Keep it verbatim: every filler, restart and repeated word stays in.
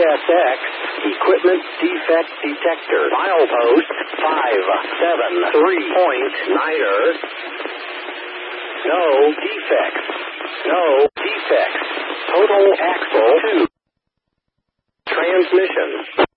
S X Equipment Defect Detector. Milepost five seven three point niner. No defects. No defects. Total axle two. Transmission.